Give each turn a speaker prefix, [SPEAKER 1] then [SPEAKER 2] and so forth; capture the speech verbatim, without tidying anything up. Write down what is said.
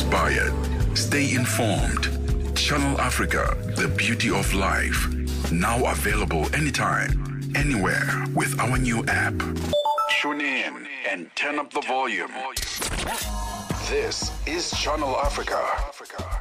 [SPEAKER 1] inspired. Stay informed. Channel Africa, the beauty of life. Now available anytime, anywhere with our new app. Tune in and turn up the volume. This is Channel Africa.